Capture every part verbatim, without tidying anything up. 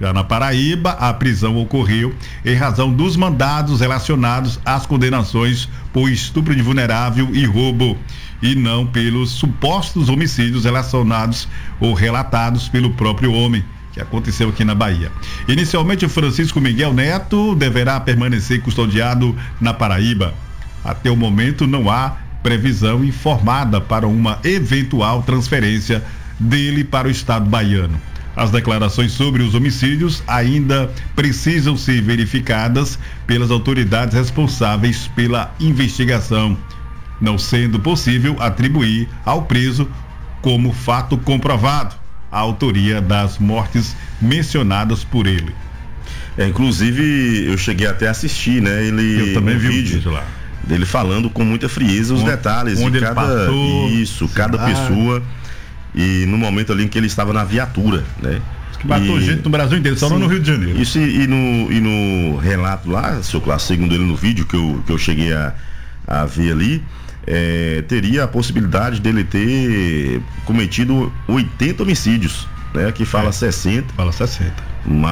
Já na Paraíba, a prisão ocorreu em razão dos mandados relacionados às condenações por estupro de vulnerável e roubo, e não pelos supostos homicídios relacionados ou relatados pelo próprio homem, que aconteceu aqui na Bahia. Inicialmente, o Francisco Miguel Neto deverá permanecer custodiado na Paraíba. Até o momento, não há previsão informada para uma eventual transferência dele para o estado baiano. As declarações sobre os homicídios ainda precisam ser verificadas pelas autoridades responsáveis pela investigação, não sendo possível atribuir ao preso como fato comprovado a autoria das mortes mencionadas por ele. É, inclusive, eu cheguei até a assistir, né? Ele, eu também um vi vídeo o vídeo lá. Dele falando com muita frieza os onde, detalhes onde de cada passou, isso, cada ah. pessoa, e no momento ali em que ele estava na viatura, né? Que matou e, gente no Brasil inteiro, só não no Rio de Janeiro. Isso e, e, no, e no relato lá, seu Clássico, segundo ele no vídeo que eu, que eu cheguei a, a ver ali, é, teria a possibilidade dele ter cometido oitenta homicídios, né? Aqui fala é, sessenta. Fala sessenta.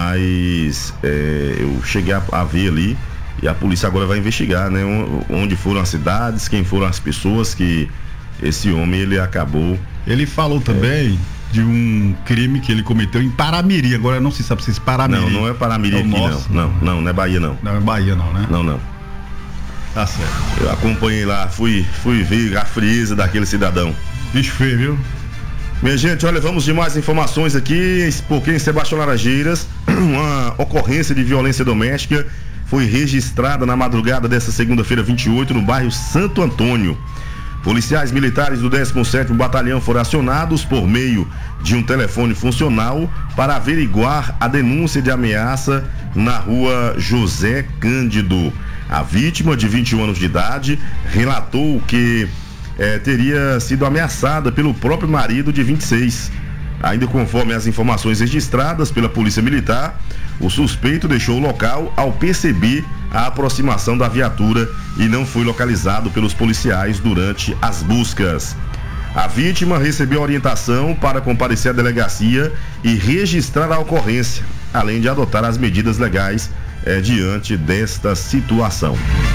Mas é, eu cheguei a, a ver ali, e a polícia agora vai investigar, né? Onde foram as cidades, quem foram as pessoas que esse homem ele acabou. Ele falou também é, de um crime que ele cometeu em Paramiri. Agora não se sabe se é Paramiri. Não, não é Paramiri é aqui nosso, não. Não, não, não é Bahia não. Não é Bahia não, né? Não, não. Tá certo. Eu acompanhei lá, fui, fui ver a frieza daquele cidadão. Bicho feio, viu? Minha gente, olha, vamos de mais informações aqui, porque em Sebastião Laranjeiras, uma ocorrência de violência doméstica foi registrada na madrugada desta segunda-feira vinte e oito no bairro Santo Antônio. Policiais militares do décimo sétimo Batalhão foram acionados por meio de um telefone funcional para averiguar a denúncia de ameaça na rua José Cândido. A vítima, de vinte e um anos de idade, relatou que eh, teria sido ameaçada pelo próprio marido, de vinte e seis. Ainda conforme as informações registradas pela Polícia Militar, o suspeito deixou o local ao perceber a aproximação da viatura e não foi localizado pelos policiais durante as buscas. A vítima recebeu orientação para comparecer à delegacia e registrar a ocorrência, além de adotar as medidas legais eh, diante desta situação.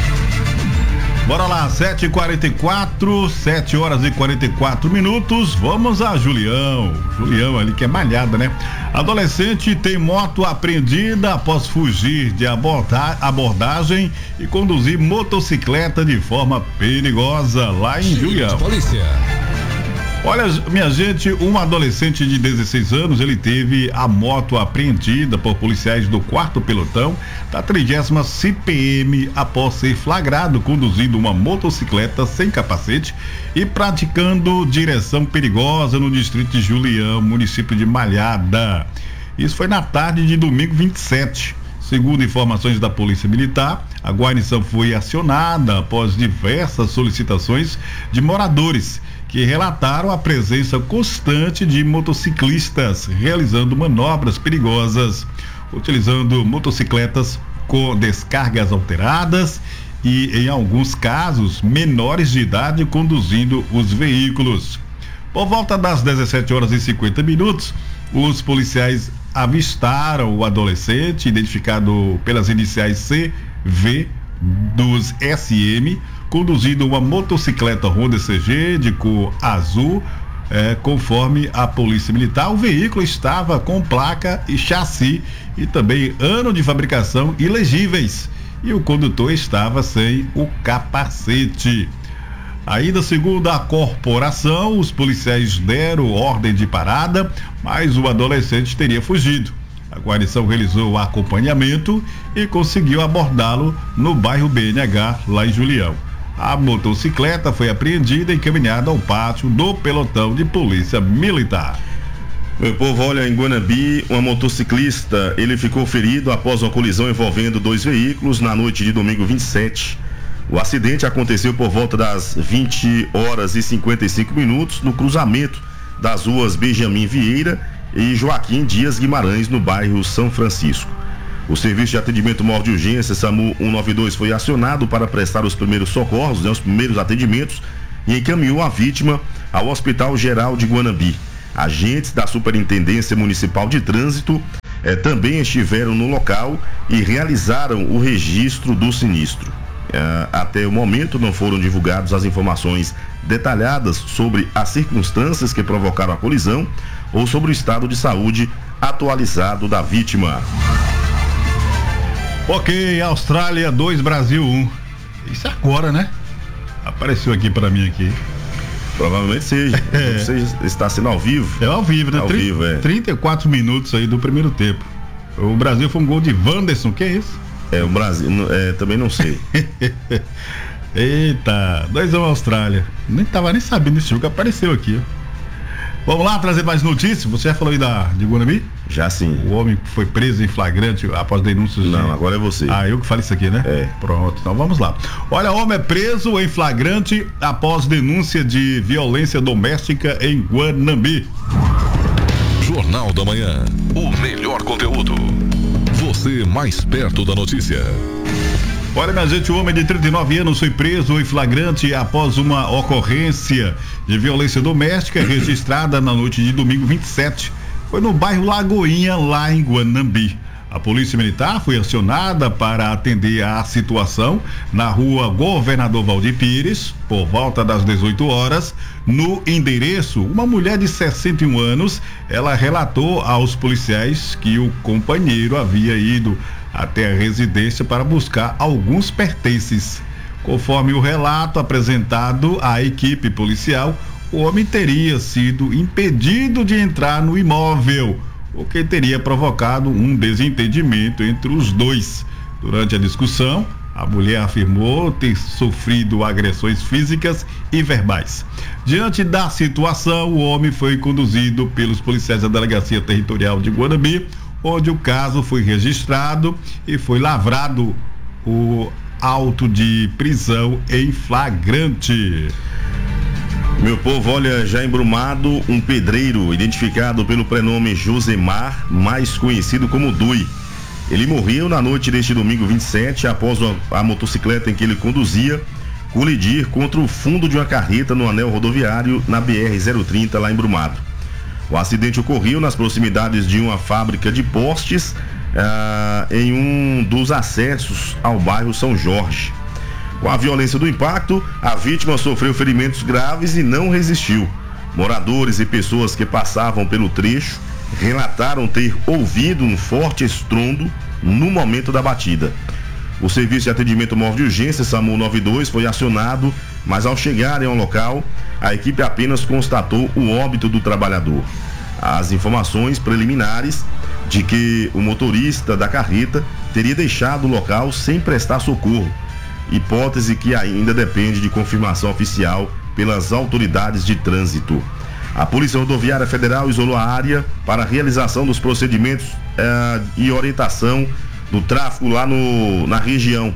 Bora lá, sete e quarenta e quatro, sete horas e quarenta e quatro minutos. Vamos a Julião. Julião ali que é malhada, né? Adolescente tem moto apreendida após fugir de aborda- abordagem e conduzir motocicleta de forma perigosa lá em Julião. Polícia. Olha, minha gente, um adolescente de dezesseis anos, ele teve a moto apreendida por policiais do quarto pelotão da trigésima C P M após ser flagrado conduzindo uma motocicleta sem capacete e praticando direção perigosa no distrito de Julião, município de Malhada. Isso foi na tarde de domingo vinte e sete. Segundo informações da Polícia Militar, a guarnição foi acionada após diversas solicitações de moradores que relataram a presença constante de motociclistas realizando manobras perigosas, utilizando motocicletas com descargas alteradas e, em alguns casos, menores de idade conduzindo os veículos. Por volta das dezessete horas e cinquenta minutos, os policiais avistaram o adolescente, identificado pelas iniciais C V dos S M, conduzindo uma motocicleta Honda C G de cor azul, é, conforme a Polícia Militar. O veículo estava com placa e chassi e também ano de fabricação ilegíveis, e o condutor estava sem o capacete. Ainda segundo a corporação, os policiais deram ordem de parada, mas o adolescente teria fugido. A guarnição realizou o acompanhamento e conseguiu abordá-lo no bairro B N H, lá em Julião. A motocicleta foi apreendida e encaminhada ao pátio do pelotão de polícia militar. Meu povo, olha, em Guanabi, uma motociclista, ele ficou ferido após uma colisão envolvendo dois veículos na noite de domingo vinte e sete. O acidente aconteceu por volta das vinte horas e cinquenta e cinco minutos no cruzamento das ruas Benjamin Vieira e Joaquim Dias Guimarães, no bairro São Francisco. O serviço de atendimento móvel de urgência SAMU cento e noventa e dois foi acionado para prestar os primeiros socorros, né, os primeiros atendimentos, e encaminhou a vítima ao Hospital Geral de Guanabi. Agentes da Superintendência Municipal de Trânsito eh, também estiveram no local e realizaram o registro do sinistro. Eh, até o momento não foram divulgadas as informações detalhadas sobre as circunstâncias que provocaram a colisão ou sobre o estado de saúde atualizado da vítima. Ok, Austrália dois, Brasil um. Isso é agora, né? Apareceu aqui pra mim aqui. Provavelmente seja. É. Você está sendo ao vivo. É ao vivo, né? Ao Tri- vivo, é. trinta e quatro minutos aí do primeiro tempo. O Brasil foi um gol de Wanderson, que é isso? É, o Brasil, é, também não sei. Eita, dois a um Austrália. Nem tava nem sabendo desse jogo, apareceu aqui, ó. Vamos lá trazer mais notícias. Você já falou aí da, de Guanambi? Já sim. O homem foi preso em flagrante após denúncias. Não, de... agora é você. Ah, eu que falei isso aqui, né? É. Pronto, então vamos lá. Olha, homem é preso em flagrante após denúncia de violência doméstica em Guanambi. Jornal da Manhã. O melhor conteúdo. Você mais perto da notícia. Olha, minha gente, o homem de trinta e nove anos foi preso em flagrante após uma ocorrência de violência doméstica registrada na noite de domingo vinte e sete. Foi no bairro Lagoinha, lá em Guanambi. A polícia militar foi acionada para atender a situação na rua Governador Valdir Pires, por volta das dezoito horas, no endereço. Uma mulher de sessenta e um anos, ela relatou aos policiais que o companheiro havia ido até a residência para buscar alguns pertences. Conforme o relato apresentado à equipe policial, o homem teria sido impedido de entrar no imóvel, o que teria provocado um desentendimento entre os dois. Durante a discussão, a mulher afirmou ter sofrido agressões físicas e verbais. Diante da situação, o homem foi conduzido pelos policiais da Delegacia Territorial de Guanambi, onde o caso foi registrado e foi lavrado o auto de prisão em flagrante. Meu povo, olha, já embrumado, um pedreiro identificado pelo prenome Josemar, mais conhecido como Dui. Ele morreu na noite deste domingo vinte e sete após a, a motocicleta em que ele conduzia colidir contra o fundo de uma carreta no anel rodoviário na B R zero trinta, lá em Brumado. O acidente ocorreu nas proximidades de uma fábrica de postes ah, em um dos acessos ao bairro São Jorge. Com a violência do impacto, a vítima sofreu ferimentos graves e não resistiu. Moradores e pessoas que passavam pelo trecho relataram ter ouvido um forte estrondo no momento da batida. O serviço de atendimento móvel de urgência SAMU noventa e dois foi acionado, mas ao chegarem ao local, a equipe apenas constatou o óbito do trabalhador. As informações preliminares de que o motorista da carreta teria deixado o local sem prestar socorro, hipótese que ainda depende de confirmação oficial pelas autoridades de trânsito. A Polícia Rodoviária Federal isolou a área para a realização dos procedimentos eh, e orientação do tráfego lá no, na região.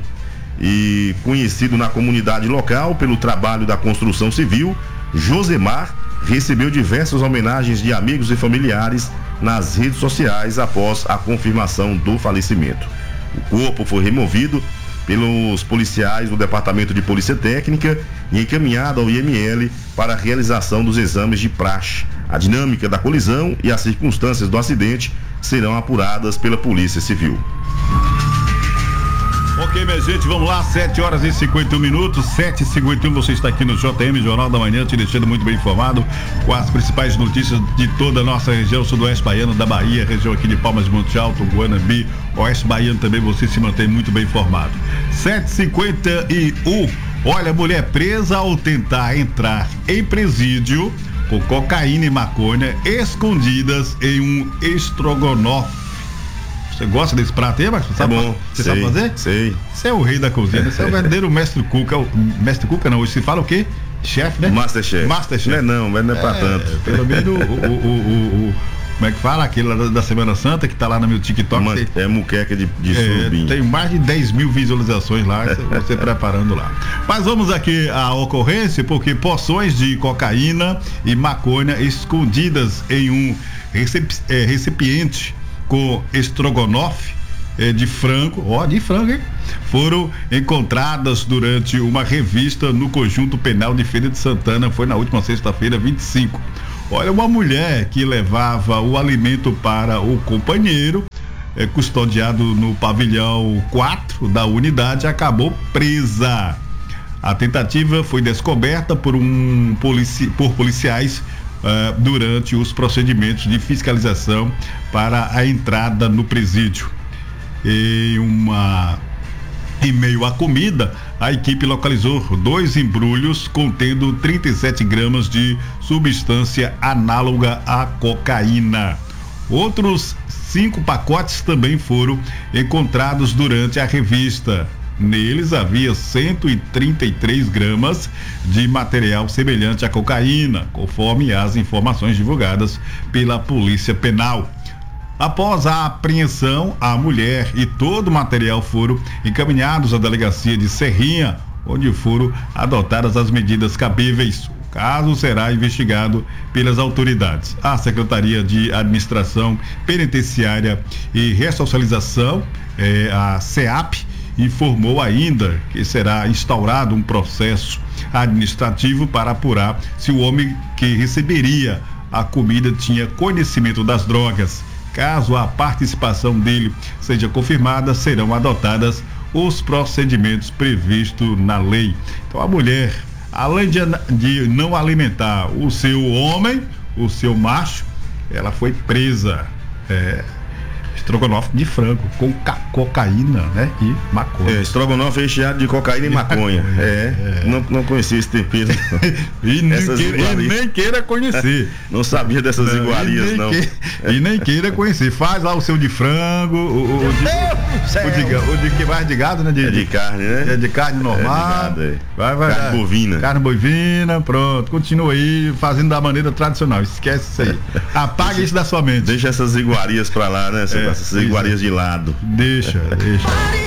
E conhecido na comunidade local pelo trabalho da construção civil, Josemar recebeu diversas homenagens de amigos e familiares nas redes sociais após a confirmação do falecimento. O corpo foi removido pelos policiais do Departamento de Polícia Técnica e encaminhado ao I M L para a realização dos exames de praxe. A dinâmica da colisão e as circunstâncias do acidente serão apuradas pela Polícia Civil. Ok, minha gente, vamos lá, sete horas e cinquenta e um minutos, sete e cinquenta e um, você está aqui no J M, Jornal da Manhã, te deixando muito bem informado com as principais notícias de toda a nossa região sudoeste baiana, da Bahia, região aqui de Palmas de Monte Alto, Guanambi, Oeste Baiano também, você se mantém muito bem informado. sete e cinquenta e um, olha, mulher presa ao tentar entrar em presídio com cocaína e maconha escondidas em um estrogonofe. Você gosta desse prato aí, Marcos? Tá bom. Você sei, sabe fazer? Sei. Você é o rei da cozinha, você é o verdadeiro mestre Cuca. Mestre Cuca não, hoje se fala o quê? Chefe, né? Masterchef. Masterchef. Não é não, mas não é pra É, tanto. pelo menos o, o, o, o, o- como é que fala? Aquele lá da, da Semana Santa que tá lá no meu TikTok. Uma- Você- é muqueca de, de é, surubim. tem mais de dez mil visualizações lá, você, você preparando lá. Mas vamos aqui à ocorrência, porque porções de cocaína e maconha escondidas em um recep- é, recipiente com estrogonofe é, de frango, ó, de frango, hein? Foram encontradas durante uma revista no Conjunto Penal de Feira de Santana, foi na última sexta-feira, vinte e cinco. Olha, uma mulher que levava o alimento para o companheiro é, custodiado no pavilhão quatro da unidade, acabou presa. A tentativa foi descoberta por, um polici- por policiais uh, durante os procedimentos de fiscalização para a entrada no presídio. Em uma Em meio à comida, a equipe localizou dois embrulhos contendo trinta e sete gramas de substância análoga à cocaína. Outros cinco pacotes também foram encontrados durante a revista. Neles havia cento e trinta e três gramas de material semelhante à cocaína, conforme as informações divulgadas pela Polícia Penal. Após a apreensão, a mulher e todo o material foram encaminhados à delegacia de Serrinha, onde foram adotadas as medidas cabíveis. O caso será investigado pelas autoridades. A Secretaria de Administração Penitenciária e Ressocialização, eh, a SEAP, informou ainda que será instaurado um processo administrativo para apurar se o homem que receberia a comida tinha conhecimento das drogas. Caso a participação dele seja confirmada, serão adotadas os procedimentos previstos na lei. Então a mulher, além de, de não alimentar o seu homem, o seu macho, ela foi presa. É, estrogonofe de frango com ca- cocaína, né? E maconha. É, estrogonofe recheado de cocaína e maconha. É, é. Não, não conhecia esse tempero. e, nem queira, e nem queira conhecer. Não sabia dessas não, iguarias, e não. Que, é. E nem queira conhecer. Faz lá o seu de frango, o, o, o, de, o, de, o de que vai de gado, né? De, é de carne, né? É de carne normal. É de gado, é. Vai, vai, carne vai. bovina. Carne bovina, pronto. Continua aí fazendo da maneira tradicional. Esquece isso aí. Apaga deixa, isso da sua mente. Deixa essas iguarias pra lá, né? É. Essas iguarias de lado. Deixa, deixa.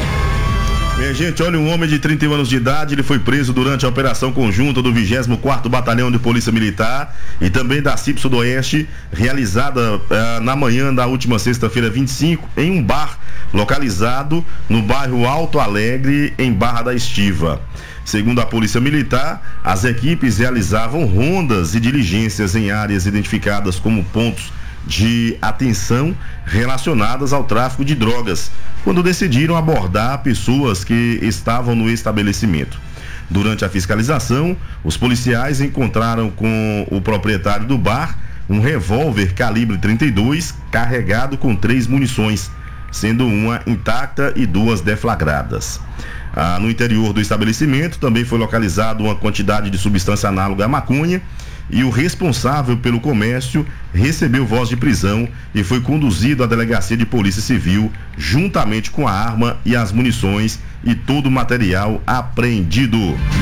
Minha gente, olha, um homem de trinta e um anos de idade, ele foi preso durante a operação conjunta do vigésimo quarto Batalhão de Polícia Militar e também da C I P Sudoeste, realizada eh, na manhã da última sexta-feira vinte e cinco, em um bar localizado no bairro Alto Alegre, em Barra da Estiva. Segundo a Polícia Militar, as equipes realizavam rondas e diligências em áreas identificadas como pontos de atenção relacionadas ao tráfico de drogas, quando decidiram abordar pessoas que estavam no estabelecimento. Durante a fiscalização, os policiais encontraram com o proprietário do bar um revólver calibre trinta e dois carregado com três munições, sendo uma intacta e duas deflagradas. Ah, no interior do estabelecimento também foi localizado uma quantidade de substância análoga à maconha, e o responsável pelo comércio recebeu voz de prisão e foi conduzido à delegacia de polícia civil, juntamente com a arma e as munições e todo o material apreendido.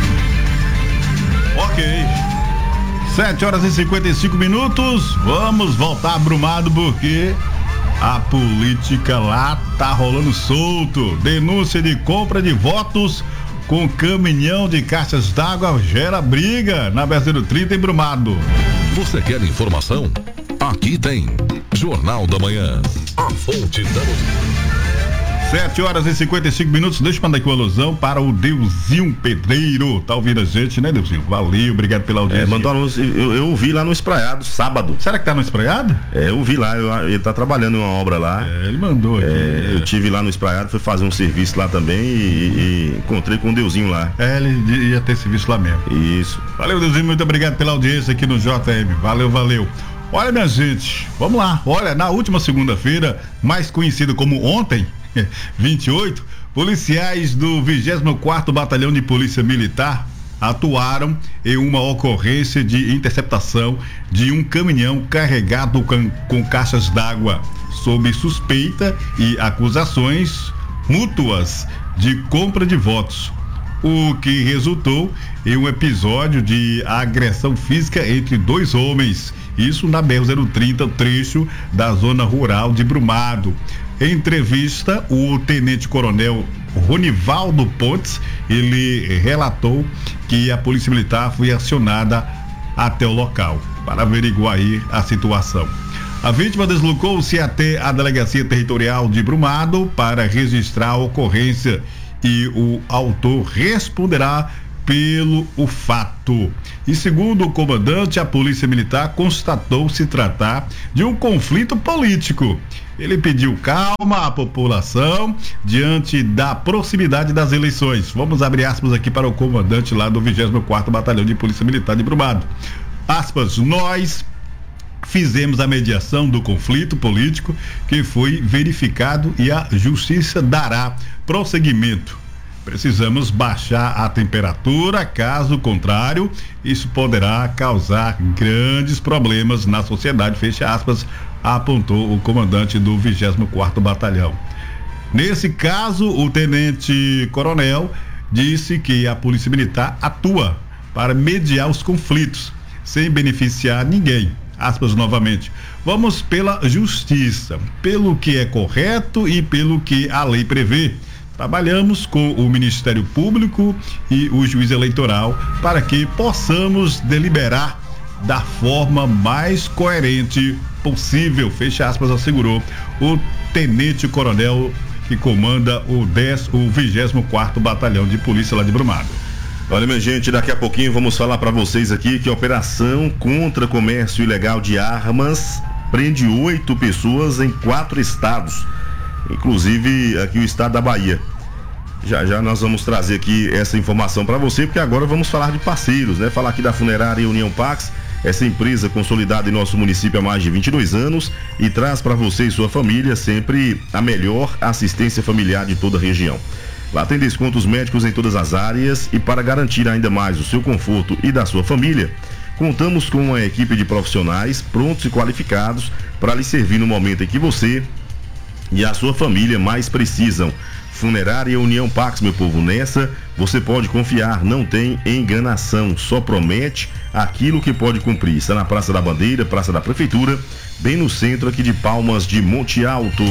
Ok. sete horas e cinquenta e cinco minutos. Vamos voltar Brumado porque a política lá tá rolando solto. Denúncia de compra de votos com caminhão de caixas d'água gera briga na B R zero trinta em Brumado. Você quer informação? Aqui tem Jornal da Manhã. A fonte da notícia. sete horas e cinquenta e cinco minutos. Deixa eu mandar aqui uma alusão para o Deusinho Pedreiro. Tá ouvindo a gente, né, Deusinho? Valeu, obrigado pela audiência. É, mandou uma luz, eu, eu vi lá no Espraiado, sábado. Será que tá no Espraiado? É, eu vi lá, eu, ele tá trabalhando em uma obra lá. É, ele mandou aqui. É, eu tive lá no Espraiado, fui fazer um serviço lá também e, e encontrei com o Deusinho lá. É, ele ia ter serviço lá mesmo. Isso. Valeu, Deusinho, muito obrigado pela audiência aqui no J M. Valeu, valeu. Olha, minha gente, vamos lá. Olha, na última segunda-feira, mais conhecido como ontem, vinte e oito, policiais do vigésimo quarto Batalhão de Polícia Militar atuaram em uma ocorrência de interceptação de um caminhão carregado com, com caixas d'água, sob suspeita e acusações mútuas de compra de votos, o que resultou em um episódio de agressão física entre dois homens, isso na B R zero trinta, trecho da zona rural de Brumado. Em entrevista, o tenente-coronel Ronivaldo Pontes, ele relatou que a Polícia Militar foi acionada até o local para averiguar aí a situação. A vítima deslocou-se até a Delegacia Territorial de Brumado para registrar a ocorrência e o autor responderá pelo o fato. E segundo o comandante, a Polícia Militar constatou se tratar de um conflito político. Ele pediu calma à população diante da proximidade das eleições. Vamos abrir aspas aqui para o comandante lá do vigésimo quarto Batalhão de Polícia Militar de Brumado. Aspas, nós fizemos a mediação do conflito político que foi verificado e a justiça dará prosseguimento. Precisamos baixar a temperatura, caso contrário, isso poderá causar grandes problemas na sociedade, fecha aspas, apontou o comandante do vigésimo quarto Batalhão. Nesse caso, o tenente-coronel disse que a Polícia Militar atua para mediar os conflitos, sem beneficiar ninguém. Aspas novamente. Vamos pela justiça, pelo que é correto e pelo que a lei prevê. Trabalhamos com o Ministério Público e o juiz eleitoral para que possamos deliberar da forma mais coerente possível, fecha aspas, assegurou o tenente-coronel que comanda o, dez, o vigésimo quarto Batalhão de Polícia lá de Brumado. Olha, minha gente, daqui a pouquinho vamos falar para vocês aqui que a operação contra comércio ilegal de armas prende oito pessoas em quatro estados, inclusive aqui o estado da Bahia. Já já nós vamos trazer aqui essa informação para você, porque agora vamos falar de parceiros, né? Falar aqui da Funerária União Pax, essa empresa consolidada em nosso município há mais de vinte e dois anos e traz para você e sua família sempre a melhor assistência familiar de toda a região. Lá tem descontos médicos em todas as áreas e para garantir ainda mais o seu conforto e da sua família, contamos com uma equipe de profissionais prontos e qualificados para lhe servir no momento em que você e a sua família mais precisam. Funerária União Pax, meu povo, nessa você pode confiar, não tem enganação, só promete aquilo que pode cumprir. Está na Praça da Bandeira, Praça da Prefeitura, bem no centro aqui de Palmas de Monte Alto.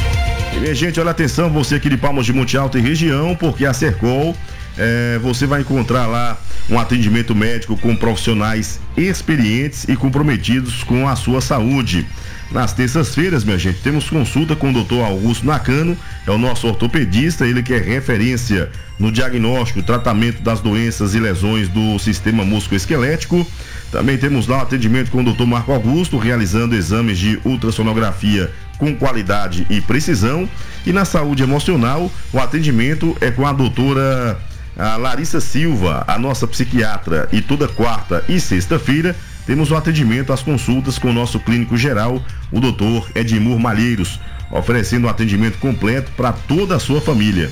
E, minha gente, olha atenção, você aqui de Palmas de Monte Alto e região, porque a Sercol, é, você vai encontrar lá um atendimento médico com profissionais experientes e comprometidos com a sua saúde. Nas terças-feiras, minha gente, temos consulta com o doutor Augusto Nakano, é o nosso ortopedista, ele que é referência no diagnóstico e tratamento das doenças e lesões do sistema musculoesquelético. Também temos lá o atendimento com o doutor Marco Augusto, realizando exames de ultrassonografia com qualidade e precisão. E na saúde emocional, o atendimento é com a doutora a Larissa Silva, a nossa psiquiatra, e toda quarta e sexta-feira temos o atendimento às consultas com o nosso clínico geral, o doutor Edmur Malheiros, oferecendo um atendimento completo para toda a sua família.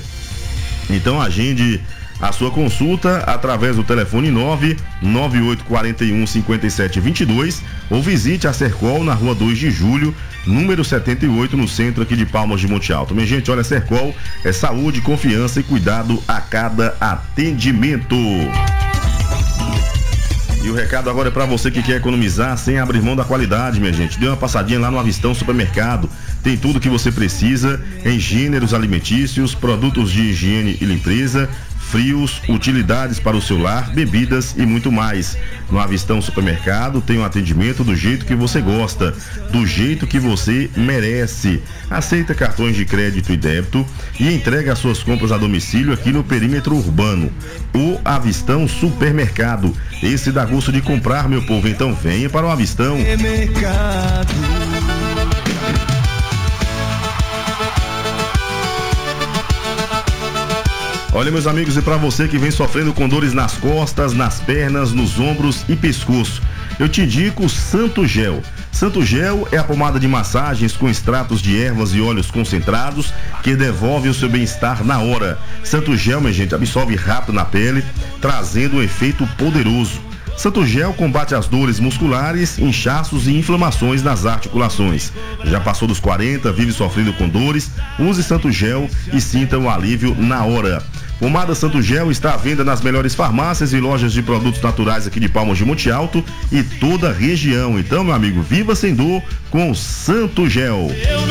Então agende a sua consulta através do telefone nove nove oito quatro um cinco sete dois dois ou visite a Sercol na rua dois de julho, número setenta e oito, no centro aqui de Palmas de Monte Alto. Minha gente, olha, a Sercol é saúde, confiança e cuidado a cada atendimento. E o recado agora é para você que quer economizar sem abrir mão da qualidade, minha gente. Dê uma passadinha lá no Avistão Supermercado. Tem tudo que você precisa em gêneros alimentícios, produtos de higiene e limpeza, frios, utilidades para o seu lar, bebidas e muito mais. No Avistão Supermercado tem um atendimento do jeito que você gosta, do jeito que você merece. Aceita cartões de crédito e débito e entrega as suas compras a domicílio aqui no perímetro urbano. O Avistão Supermercado. Esse dá gosto de comprar, meu povo, então venha para o Avistão. Olha, meus amigos, e para você que vem sofrendo com dores nas costas, nas pernas, nos ombros e pescoço, eu te indico o Santo Gel. Santo Gel é a pomada de massagens com extratos de ervas e óleos concentrados que devolve o seu bem-estar na hora. Santo Gel, minha gente, absorve rápido na pele, trazendo um efeito poderoso. Santo Gel combate as dores musculares, inchaços e inflamações nas articulações. Já passou dos quarenta, vive sofrendo com dores? Use Santo Gel e sinta o alívio na hora. Pomada Santo Gel está à venda nas melhores farmácias e lojas de produtos naturais aqui de Palmas de Monte Alto e toda a região. Então, meu amigo, viva sem dor com Santo Gel.